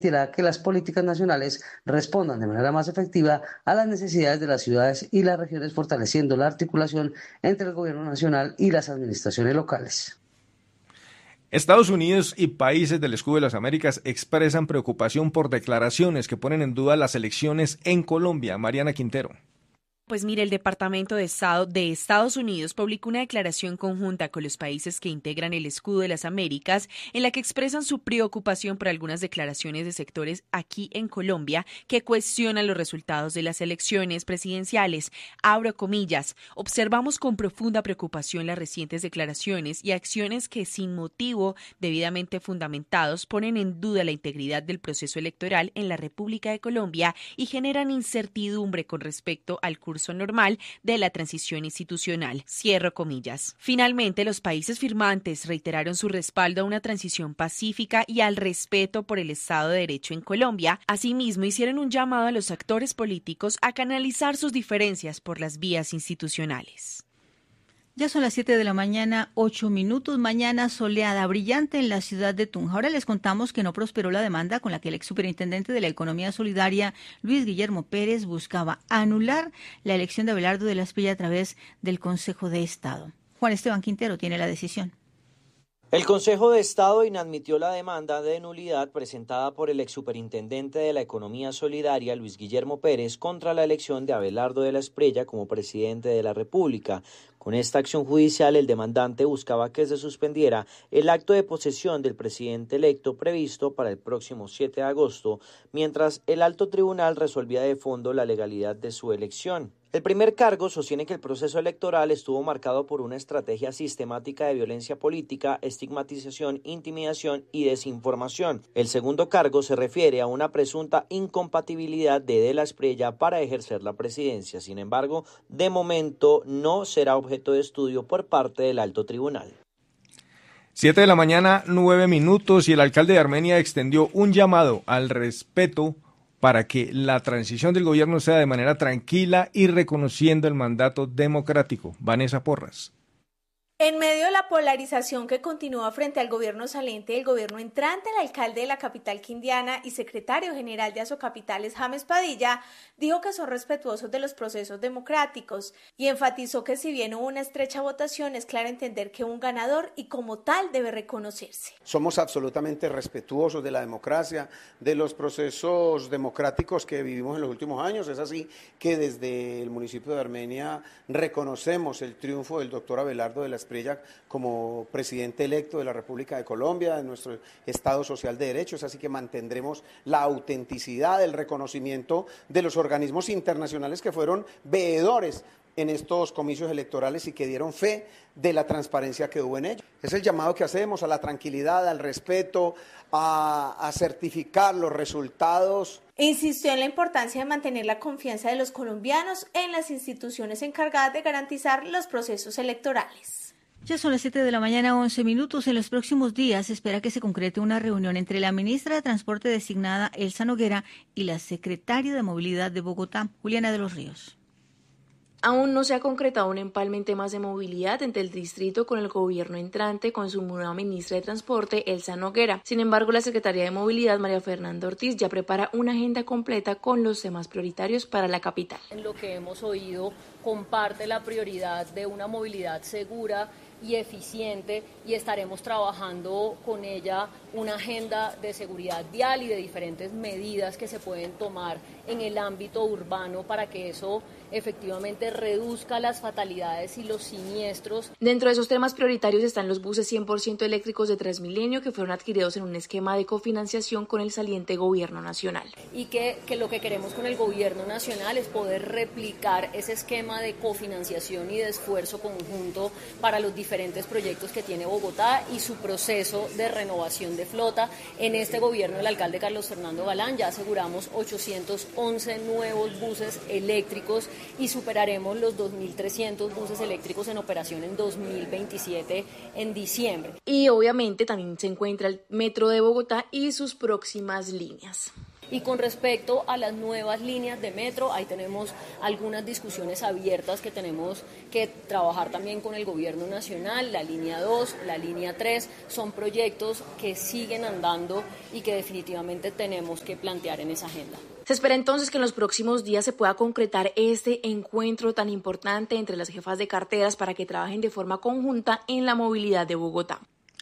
permitirá que las políticas nacionales respondan de manera más efectiva a las necesidades de las ciudades y las regiones, fortaleciendo la articulación entre el gobierno nacional y las administraciones locales. Estados Unidos y países del Escudo de las Américas expresan preocupación por declaraciones que ponen en duda las elecciones en Colombia. Mariana Quintero. Pues mire, el Departamento de Estado de Estados Unidos publicó una declaración conjunta con los países que integran el Escudo de las Américas en la que expresan su preocupación por algunas declaraciones de sectores aquí en Colombia que cuestionan los resultados de las elecciones presidenciales. Abro comillas, observamos con profunda preocupación las recientes declaraciones y acciones que sin motivo debidamente fundamentados ponen en duda la integridad del proceso electoral en la República de Colombia y generan incertidumbre con respecto al curso normal de la transición institucional. Cierro comillas. Finalmente, los países firmantes reiteraron su respaldo a una transición pacífica y al respeto por el Estado de Derecho en Colombia. Asimismo, hicieron un llamado a los actores políticos a canalizar sus diferencias por las vías institucionales. Ya son las 7 de la mañana, 8 minutos. Mañana soleada, brillante en la ciudad de Tunja. Ahora les contamos que no prosperó la demanda con la que el exsuperintendente de la Economía Solidaria, Luis Guillermo Pérez, buscaba anular la elección de Abelardo de la Espriella a través del Consejo de Estado. Juan Esteban Quintero tiene la decisión. El Consejo de Estado inadmitió la demanda de nulidad presentada por el exsuperintendente de la Economía Solidaria, Luis Guillermo Pérez, contra la elección de Abelardo de la Espriella como presidente de la República. Con esta acción judicial, el demandante buscaba que se suspendiera el acto de posesión del presidente electo previsto para el próximo 7 de agosto, mientras el alto tribunal resolvía de fondo la legalidad de su elección. El primer cargo sostiene que el proceso electoral estuvo marcado por una estrategia sistemática de violencia política, estigmatización, intimidación y desinformación. El segundo cargo se refiere a una presunta incompatibilidad de la Espriella para ejercer la presidencia. Sin embargo, de momento no será objeto de estudio por parte del alto tribunal. 7 de la mañana, 9 minutos, y el alcalde de Armenia extendió un llamado al respeto para que la transición del gobierno sea de manera tranquila y reconociendo el mandato democrático. Vanessa Porras. En medio de la polarización que continúa frente al gobierno saliente y el gobierno entrante, el alcalde de la capital quindiana y secretario general de Asocapitales, James Padilla, dijo que son respetuosos de los procesos democráticos y enfatizó que si bien hubo una estrecha votación, es claro entender que hubo un ganador y como tal debe reconocerse. Somos absolutamente respetuosos de la democracia, de los procesos democráticos que vivimos en los últimos años. Es así que desde el municipio de Armenia reconocemos el triunfo del doctor Abelardo de la Espriella como presidente electo de la República de Colombia, de nuestro Estado Social de Derecho. Es así que mantendremos la autenticidad, el reconocimiento de los organismos internacionales que fueron veedores en estos comicios electorales y que dieron fe de la transparencia que hubo en ellos. Es el llamado que hacemos a la tranquilidad, al respeto, a certificar los resultados. Insistió en la importancia de mantener la confianza de los colombianos en las instituciones encargadas de garantizar los procesos electorales. Ya son las 7 de la mañana, 11 minutos. En los próximos días se espera que se concrete una reunión entre la ministra de Transporte designada, Elsa Noguera, y la secretaria de Movilidad de Bogotá, Juliana de los Ríos. Aún no se ha concretado un empalme en temas de movilidad entre el distrito con el gobierno entrante con su nueva ministra de Transporte, Elsa Noguera. Sin embargo, la secretaria de Movilidad, María Fernanda Ortiz, ya prepara una agenda completa con los temas prioritarios para la capital. En lo que hemos oído, comparte la prioridad de una movilidad segura y eficiente y estaremos trabajando con ella una agenda de seguridad vial y de diferentes medidas que se pueden tomar en el ámbito urbano para que eso efectivamente reduzca las fatalidades y los siniestros. Dentro de esos temas prioritarios están los buses 100% eléctricos de Transmilenio que fueron adquiridos en un esquema de cofinanciación con el saliente gobierno nacional. Y que lo que queremos con el gobierno nacional es poder replicar ese esquema de cofinanciación y de esfuerzo conjunto para los diferentes proyectos que tiene Bogotá y su proceso de renovación de flota. En este gobierno del alcalde Carlos Fernando Galán ya aseguramos 811 nuevos buses eléctricos y superaremos los 2.300 buses eléctricos en operación en 2027 en diciembre. Y obviamente también se encuentra el Metro de Bogotá y sus próximas líneas. Y con respecto a las nuevas líneas de metro, ahí tenemos algunas discusiones abiertas que tenemos que trabajar también con el gobierno nacional. La línea 2, la línea 3, son proyectos que siguen andando y que definitivamente tenemos que plantear en esa agenda. Se espera entonces que en los próximos días se pueda concretar este encuentro tan importante entre las jefas de carteras para que trabajen de forma conjunta en la movilidad de Bogotá.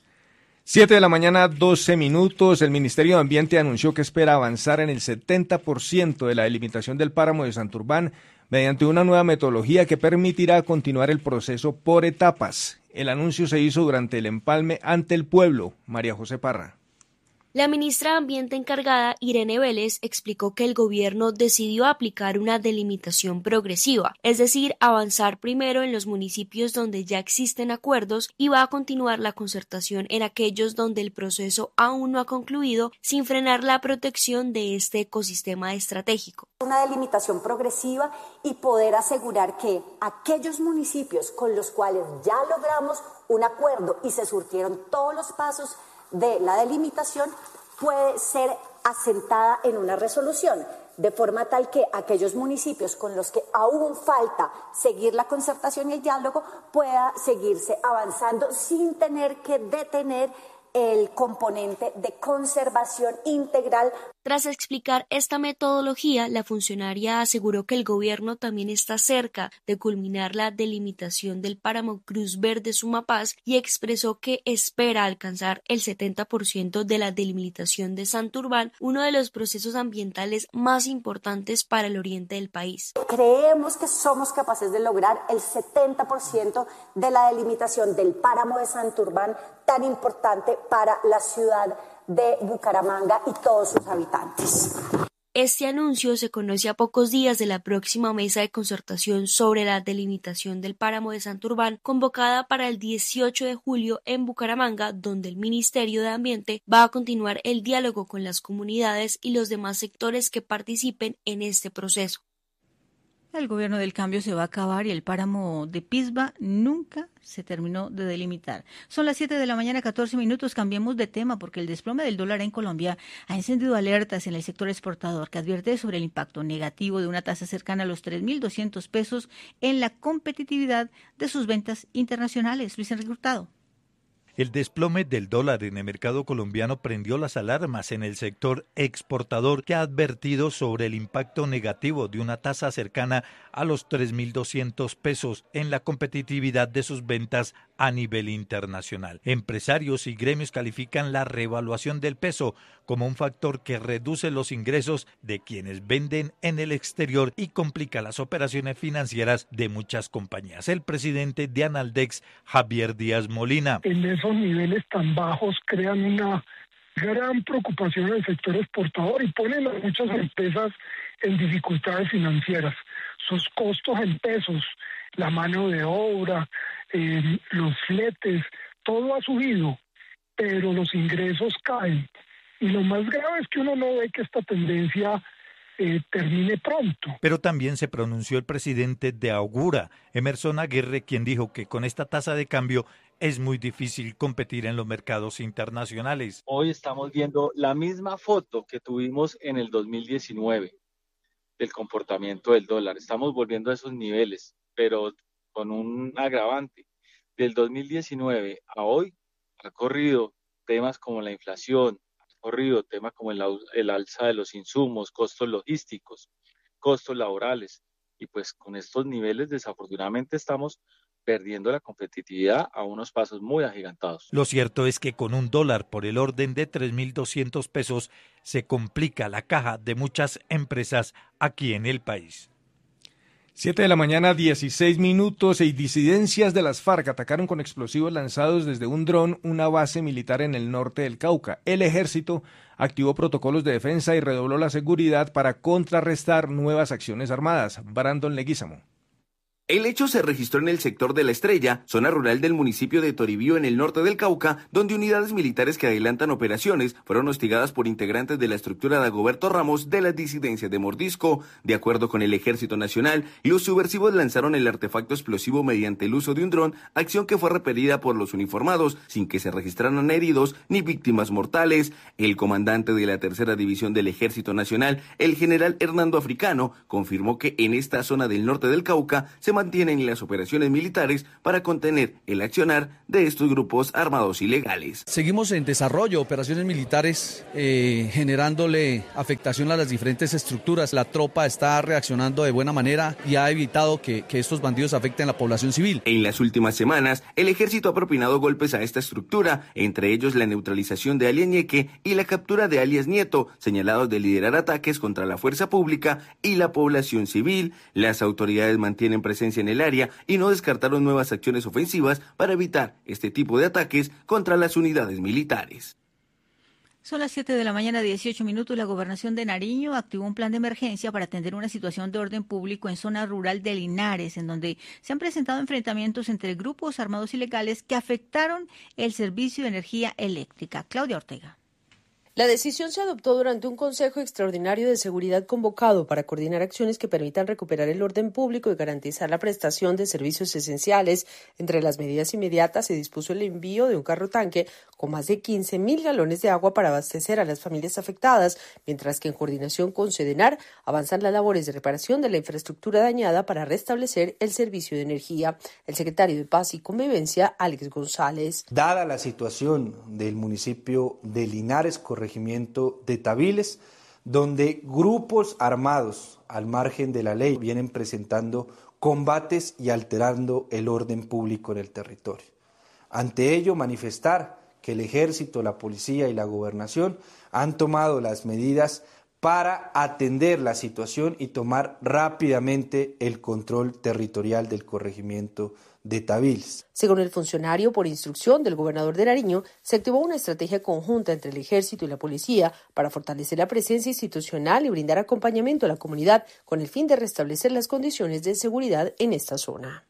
7 de la mañana, 12 minutos. El Ministerio de Ambiente anunció que espera avanzar en el 70% de la delimitación del páramo de Santurbán mediante una nueva metodología que permitirá continuar el proceso por etapas. El anuncio se hizo durante el empalme ante el pueblo. María José Parra. La ministra de Ambiente encargada, Irene Vélez, explicó que el gobierno decidió aplicar una delimitación progresiva, es decir, avanzar primero en los municipios donde ya existen acuerdos y va a continuar la concertación en aquellos donde el proceso aún no ha concluido, sin frenar la protección de este ecosistema estratégico. Una delimitación progresiva y poder asegurar que aquellos municipios con los cuales ya logramos un acuerdo y se surtieron todos los pasos de la delimitación puede ser asentada en una resolución, de forma tal que aquellos municipios con los que aún falta seguir la concertación y el diálogo pueda seguirse avanzando sin tener que detener el componente de conservación integral. Tras explicar esta metodología, la funcionaria aseguró que el gobierno también está cerca de culminar la delimitación del páramo Cruz Verde Sumapaz y expresó que espera alcanzar el 70% de la delimitación de Santurbán, uno de los procesos ambientales más importantes para el oriente del país. Creemos que somos capaces de lograr el 70% de la delimitación del páramo de Santurbán, tan importante para la ciudad de Bucaramanga y todos sus habitantes. Este anuncio se conoce a pocos días de la próxima mesa de concertación sobre la delimitación del páramo de Santurbán, convocada para el 18 de julio en Bucaramanga, donde el Ministerio de Ambiente va a continuar el diálogo con las comunidades y los demás sectores que participen en este proceso. El gobierno del cambio se va a acabar y el páramo de Pisba nunca se terminó de delimitar. Son las 7 de la mañana, 14 minutos. Cambiemos de tema porque el desplome del dólar en Colombia ha encendido alertas en el sector exportador que advierte sobre el impacto negativo de una tasa cercana a los 3.200 pesos en la competitividad de sus ventas internacionales. Luis Enrique Hurtado. El desplome del dólar en el mercado colombiano prendió las alarmas en el sector exportador, que ha advertido sobre el impacto negativo de una tasa cercana a los 3.200 pesos en la competitividad de sus ventas a nivel internacional. Empresarios y gremios califican la revaluación del peso como un factor que reduce los ingresos de quienes venden en el exterior y complica las operaciones financieras de muchas compañías. El presidente de Analdex, Javier Díaz Molina. En esos niveles tan bajos crean una gran preocupación en el sector exportador y ponen a muchas empresas en dificultades financieras. Sus costos en pesos, la mano de obra, los fletes, todo ha subido, pero los ingresos caen. Y lo más grave es que uno no ve que esta tendencia termine pronto. Pero también se pronunció el presidente de Augura, Emerson Aguirre, quien dijo que con esta tasa de cambio es muy difícil competir en los mercados internacionales. Hoy estamos viendo la misma foto que tuvimos en el 2019 del comportamiento del dólar. Estamos volviendo a esos niveles, pero con un agravante. Del 2019 a hoy ha corrido temas como la inflación, ha corrido temas como el alza de los insumos, costos logísticos, costos laborales. Y pues con estos niveles desafortunadamente estamos perdiendo la competitividad a unos pasos muy agigantados. Lo cierto es que con un dólar por el orden de 3.200 pesos se complica la caja de muchas empresas aquí en el país. 7 de la mañana, 16 minutos, y disidencias de las FARC atacaron con explosivos lanzados desde un dron una base militar en el norte del Cauca. El ejército activó protocolos de defensa y redobló la seguridad para contrarrestar nuevas acciones armadas. Brandon Leguízamo. El hecho se registró en el sector de La Estrella, zona rural del municipio de Toribío en el norte del Cauca, donde unidades militares que adelantan operaciones fueron hostigadas por integrantes de la estructura de Dagoberto Ramos de las disidencias de Mordisco. De acuerdo con el Ejército Nacional, los subversivos lanzaron el artefacto explosivo mediante el uso de un dron, acción que fue repelida por los uniformados, sin que se registraran heridos ni víctimas mortales. El comandante de la Tercera División del Ejército Nacional, el general Hernando Africano, confirmó que en esta zona del norte del Cauca se mantienen las operaciones militares para contener el accionar de estos grupos armados ilegales. Seguimos en desarrollo, operaciones militares generándole afectación a las diferentes estructuras. La tropa está reaccionando de buena manera y ha evitado que estos bandidos afecten a la población civil. En las últimas semanas, el ejército ha propinado golpes a esta estructura, entre ellos la neutralización de alias Ñeque y la captura de alias Nieto, señalados de liderar ataques contra la fuerza pública y la población civil. Las autoridades mantienen presencia en el área y no descartaron nuevas acciones ofensivas para evitar este tipo de ataques contra las unidades militares. Son las 7 de la mañana, 18 minutos. La Gobernación de Nariño activó un plan de emergencia para atender una situación de orden público en zona rural de Linares, en donde se han presentado enfrentamientos entre grupos armados ilegales que afectaron el servicio de energía eléctrica. Claudia Ortega. La decisión se adoptó durante un Consejo Extraordinario de Seguridad convocado para coordinar acciones que permitan recuperar el orden público y garantizar la prestación de servicios esenciales. Entre las medidas inmediatas se dispuso el envío de un carro tanque con más de 15.000 galones de agua para abastecer a las familias afectadas, mientras que en coordinación con Sedenar avanzan las labores de reparación de la infraestructura dañada para restablecer el servicio de energía. El secretario de Paz y Convivencia, Alex González. Dada la situación del municipio de Linares, corregimiento de Tabiles, donde grupos armados al margen de la ley vienen presentando combates y alterando el orden público en el territorio. Ante ello, manifestar que el Ejército, la Policía y la Gobernación han tomado las medidas para atender la situación y tomar rápidamente el control territorial del corregimiento de Tabiles. Según el funcionario, por instrucción del gobernador de Nariño, se activó una estrategia conjunta entre el Ejército y la Policía para fortalecer la presencia institucional y brindar acompañamiento a la comunidad con el fin de restablecer las condiciones de seguridad en esta zona.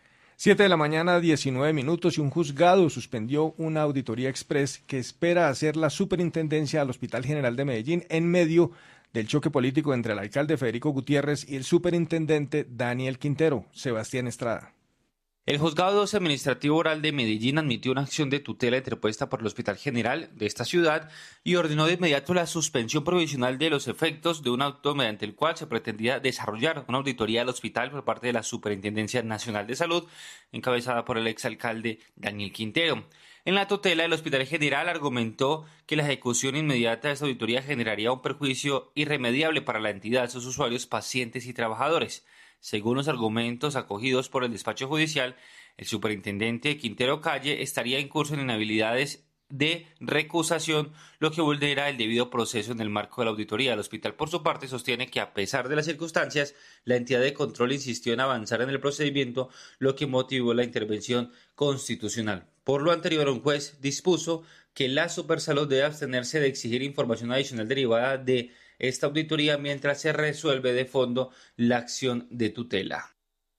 7 de la mañana, 19 minutos, y un juzgado suspendió una auditoría express que espera hacer la superintendencia al Hospital General de Medellín en medio del choque político entre el alcalde Federico Gutiérrez y el superintendente Daniel Quintero. Sebastián Estrada. El Juzgado 12 Administrativo Oral de Medellín admitió una acción de tutela interpuesta por el Hospital General de esta ciudad y ordenó de inmediato la suspensión provisional de los efectos de un auto mediante el cual se pretendía desarrollar una auditoría del hospital por parte de la Superintendencia Nacional de Salud, encabezada por el exalcalde Daniel Quintero. En la tutela, el Hospital General argumentó que la ejecución inmediata de esta auditoría generaría un perjuicio irremediable para la entidad, sus usuarios, pacientes y trabajadores. Según los argumentos acogidos por el despacho judicial, el superintendente Quintero Calle estaría incurso en inhabilidades de recusación, lo que vulnera el debido proceso en el marco de la auditoría. El hospital, por su parte, sostiene que a pesar de las circunstancias, la entidad de control insistió en avanzar en el procedimiento, lo que motivó la intervención constitucional. Por lo anterior, un juez dispuso que la Supersalud debe abstenerse de exigir información adicional derivada de esta auditoría mientras se resuelve de fondo la acción de tutela.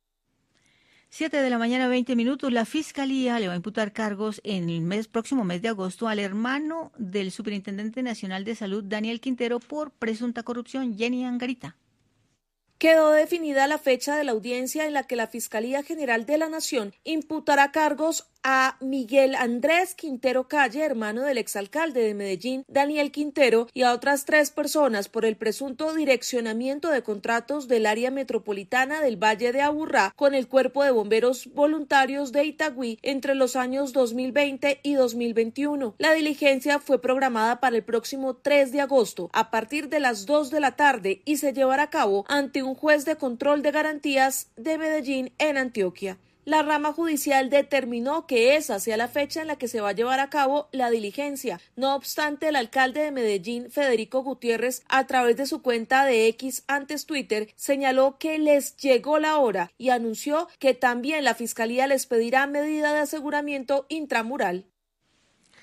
7 de la mañana, 20 minutos. La Fiscalía le va a imputar cargos en el próximo mes de agosto al hermano del Superintendente Nacional de Salud, Daniel Quintero, por presunta corrupción. Jenny Angarita. Quedó definida la fecha de la audiencia en la que la Fiscalía General de la Nación imputará cargos a Miguel Andrés Quintero Calle, hermano del exalcalde de Medellín, Daniel Quintero, y a otras 3 personas por el presunto direccionamiento de contratos del área metropolitana del Valle de Aburrá con el Cuerpo de Bomberos Voluntarios de Itagüí entre los años 2020 y 2021. La diligencia fue programada para el próximo 3 de agosto a partir de las 2 de la tarde y se llevará a cabo ante un juez de control de garantías de Medellín en Antioquia. La rama judicial determinó que esa sea la fecha en la que se va a llevar a cabo la diligencia. No obstante, el alcalde de Medellín, Federico Gutiérrez, a través de su cuenta de X, antes Twitter, señaló que les llegó la hora y anunció que también la Fiscalía les pedirá medida de aseguramiento intramural.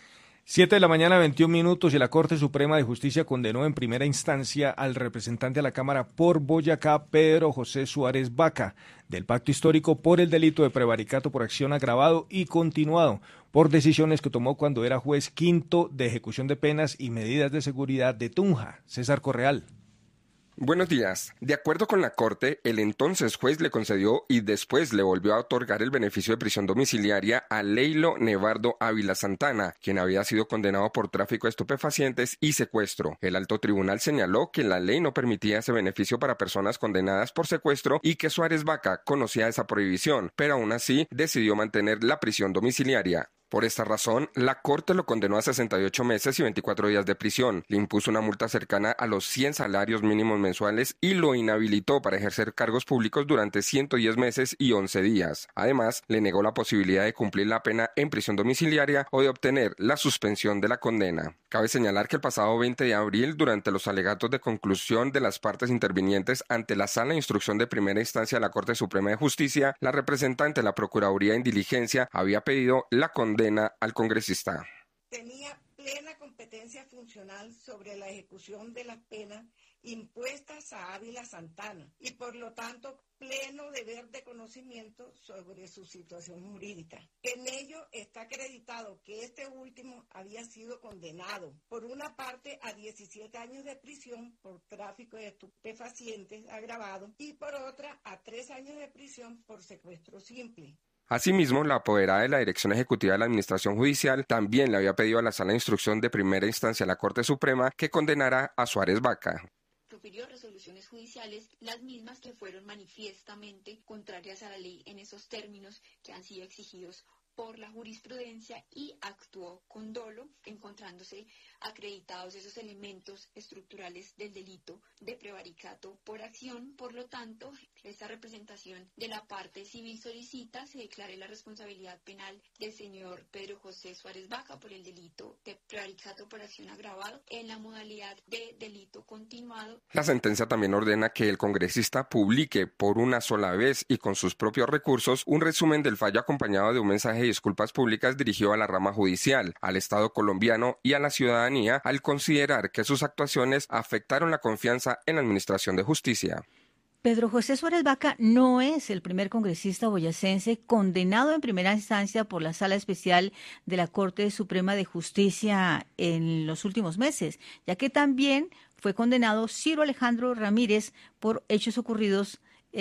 7 de la mañana, 21 minutos, y la Corte Suprema de Justicia condenó en primera instancia al representante a la Cámara por Boyacá, Pedro José Suárez Vaca, del Pacto Histórico por el delito de prevaricato por acción agravado y continuado por decisiones que tomó cuando era juez quinto de ejecución de penas y medidas de seguridad de Tunja. César Correal. Buenos días. De acuerdo con la Corte, el entonces juez le concedió y después le volvió a otorgar el beneficio de prisión domiciliaria a Leilo Nevardo Ávila Santana, quien había sido condenado por tráfico de estupefacientes y secuestro. El alto tribunal señaló que la ley no permitía ese beneficio para personas condenadas por secuestro y que Suárez Vaca conocía esa prohibición, pero aún así decidió mantener la prisión domiciliaria. Por esta razón, la Corte lo condenó a 68 meses y 24 días de prisión, le impuso una multa cercana a los 100 salarios mínimos mensuales y lo inhabilitó para ejercer cargos públicos durante 110 meses y 11 días. Además, le negó la posibilidad de cumplir la pena en prisión domiciliaria o de obtener la suspensión de la condena. Cabe señalar que el pasado 20 de abril, durante los alegatos de conclusión de las partes intervinientes ante la Sala de Instrucción de Primera Instancia de la Corte Suprema de Justicia, la representante de la Procuraduría en diligencia había pedido la condena al congresista. Tenía plena competencia funcional sobre la ejecución de las penas impuestas a Ávila Santana y por lo tanto pleno deber de conocimiento sobre su situación jurídica. En ello está acreditado que este último había sido condenado por una parte a 17 años de prisión por tráfico de estupefacientes agravado y por otra a 3 años de prisión por secuestro simple. Asimismo, la apoderada de la Dirección Ejecutiva de la Administración Judicial también le había pedido a la Sala de Instrucción de Primera Instancia de la Corte Suprema que condenara a Suárez Vaca. Profirió resoluciones judiciales, las mismas que fueron manifiestamente contrarias a la ley en esos términos que han sido exigidos por la jurisprudencia y actuó con dolo, encontrándose acreditados esos elementos estructurales del delito de prevaricato por acción. Por lo tanto, esta representación de la parte civil solicita se declare la responsabilidad penal del señor Pedro José Suárez Vaca por el delito de prevaricato por acción agravado en la modalidad de delito continuado. La sentencia también ordena que el congresista publique por una sola vez y con sus propios recursos un resumen del fallo acompañado de un mensaje de disculpas públicas dirigido a la rama judicial, al Estado colombiano y a la ciudadanía al considerar que sus actuaciones afectaron la confianza en la administración de justicia. Pedro José Suárez Vaca no es el primer congresista boyacense condenado en primera instancia por la Sala Especial de la Corte Suprema de Justicia en los últimos meses, ya que también fue condenado Ciro Alejandro Ramírez por hechos ocurridos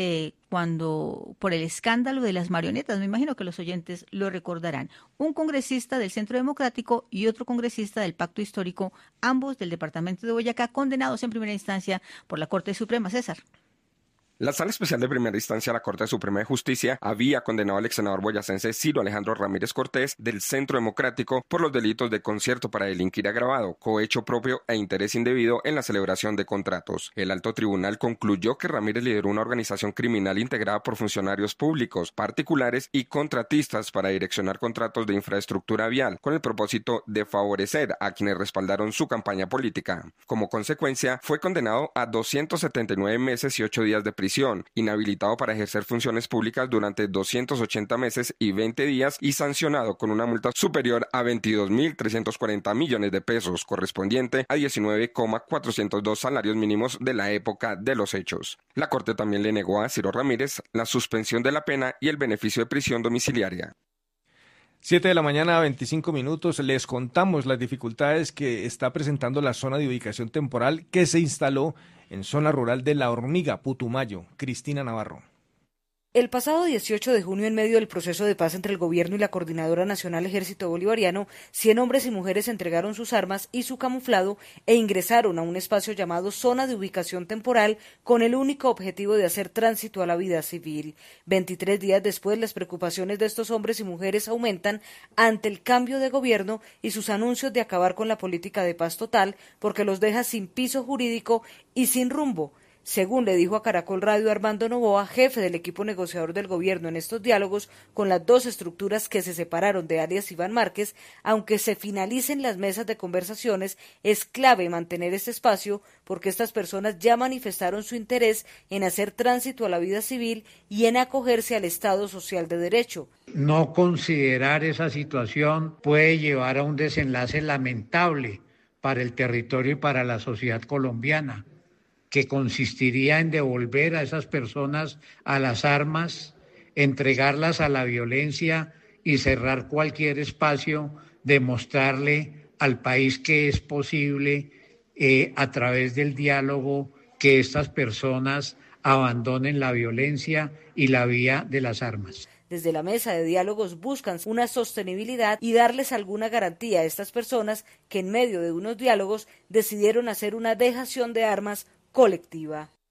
por el escándalo de las marionetas. Me imagino que los oyentes lo recordarán. Un congresista del Centro Democrático y otro congresista del Pacto Histórico, ambos del departamento de Boyacá, condenados en primera instancia por la Corte Suprema. César. La Sala Especial de Primera Instancia de la Corte Suprema de Justicia había condenado al ex senador boyacense Ciro Alejandro Ramírez Cortés del Centro Democrático por los delitos de concierto para delinquir agravado, cohecho propio e interés indebido en la celebración de contratos. El alto tribunal concluyó que Ramírez lideró una organización criminal integrada por funcionarios públicos, particulares y contratistas para direccionar contratos de infraestructura vial con el propósito de favorecer a quienes respaldaron su campaña política. Como consecuencia, fue condenado a 279 meses y 8 días de prisión, inhabilitado para ejercer funciones públicas durante 280 meses y 20 días y sancionado con una multa superior a 22.340 millones de pesos, correspondiente a 19,402 salarios mínimos de la época de los hechos. La Corte también le negó a Ciro Ramírez la suspensión de la pena y el beneficio de prisión domiciliaria. 7 de la mañana, 25 minutos. Les contamos las dificultades que está presentando la zona de ubicación temporal que se instaló en zona rural de La Hormiga, Putumayo. Cristina Navarro. El pasado 18 de junio, en medio del proceso de paz entre el gobierno y la Coordinadora Nacional Ejército Bolivariano, 100 hombres y mujeres entregaron sus armas y su camuflado e ingresaron a un espacio llamado Zona de Ubicación Temporal con el único objetivo de hacer tránsito a la vida civil. 23 días después, las preocupaciones de estos hombres y mujeres aumentan ante el cambio de gobierno y sus anuncios de acabar con la política de paz total porque los deja sin piso jurídico y sin rumbo. Según le dijo a Caracol Radio Armando Novoa, jefe del equipo negociador del gobierno en estos diálogos con las dos estructuras que se separaron de alias Iván Márquez, aunque se finalicen las mesas de conversaciones, es clave mantener este espacio porque estas personas ya manifestaron su interés en hacer tránsito a la vida civil y en acogerse al Estado social de derecho. No considerar esa situación puede llevar a un desenlace lamentable para el territorio y para la sociedad colombiana, que consistiría en devolver a esas personas a las armas, entregarlas a la violencia y cerrar cualquier espacio de mostrarle al país que es posible, a través del diálogo, que estas personas abandonen la violencia y la vía de las armas. Desde la mesa de diálogos buscan una sostenibilidad y darles alguna garantía a estas personas que en medio de unos diálogos decidieron hacer una dejación de armas colectiva.